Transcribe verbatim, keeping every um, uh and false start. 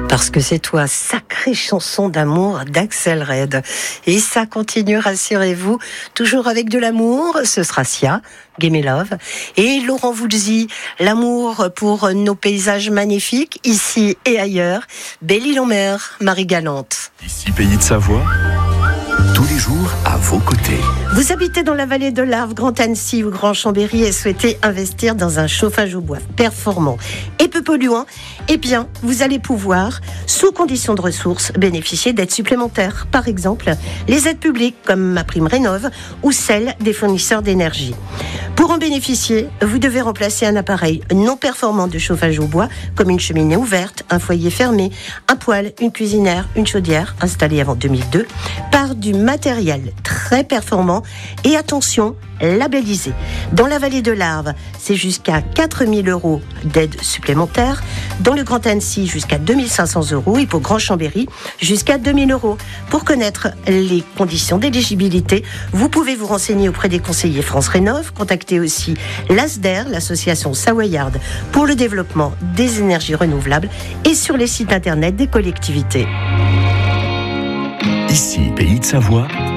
Parce que c'est toi, sacrée chanson d'amour d'Axel Red. Et ça continue, rassurez-vous, toujours avec de l'amour, ce sera Sia, Give Me Love. Et Laurent Voulzy, l'amour pour nos paysages magnifiques, ici et ailleurs. Belle-Île-en-Mer, Marie Galante. Ici, Pays de Savoie, tous les jours à vos côtés. Vous habitez dans la vallée de l'Arve, Grand Annecy ou Grand Chambéry et souhaitez investir dans un chauffage au bois performant et peu polluant, eh bien, vous allez pouvoir, sous conditions de ressources, bénéficier d'aides supplémentaires. Par exemple, les aides publiques comme MaPrimeRénov' ou celles des fournisseurs d'énergie. Pour en bénéficier, vous devez remplacer un appareil non performant de chauffage au bois, comme une cheminée ouverte, un foyer fermé, un poêle, une cuisinière, une chaudière installée avant deux mille deux, par du matériel très performant et, attention, labellisé. Dans la vallée de l'Arve, c'est jusqu'à quatre mille euros d'aide supplémentaire. Dans le Grand Annecy, jusqu'à deux mille cinq cents euros. Et pour Grand Chambéry, jusqu'à deux mille euros. Pour connaître les conditions d'éligibilité, vous pouvez vous renseigner auprès des conseillers France Rénov'. Contactez aussi l'A S D E R, l'association savoyarde pour le développement des énergies renouvelables, et sur les sites internet des collectivités. Ici, Pays de Savoie,